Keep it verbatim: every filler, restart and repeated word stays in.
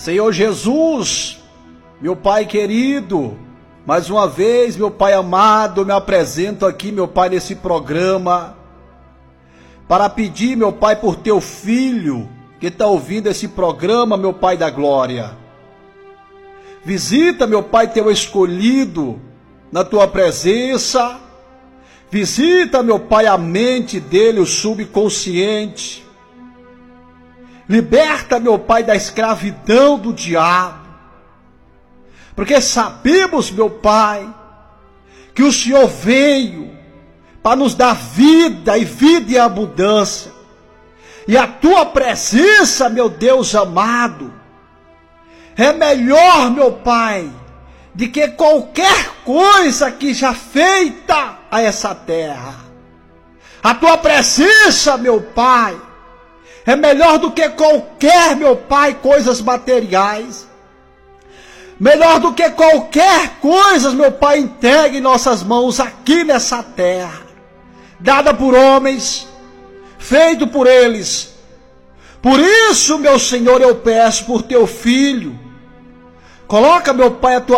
Senhor Jesus, meu Pai querido, mais uma vez, meu Pai amado, me apresento aqui, meu Pai, nesse programa, para pedir, meu Pai, por teu filho, que está ouvindo esse programa, meu Pai da glória. Visita, meu Pai, teu escolhido, na tua presença. Visita, meu Pai, a mente dele, o subconsciente. Liberta, meu Pai, da escravidão do diabo. Porque sabemos, meu Pai, que o Senhor veio para nos dar vida e vida em abundância. E a tua presença, meu Deus amado, é melhor, meu Pai, do que qualquer coisa que já feita a essa terra. A tua presença, meu Pai, é melhor do que qualquer, meu Pai, coisas materiais. Melhor do que qualquer coisa, meu Pai, entregue em nossas mãos aqui nessa terra. Dada por homens, feito por eles. Por isso, meu Senhor, eu peço por teu filho. Coloca, meu Pai, a tua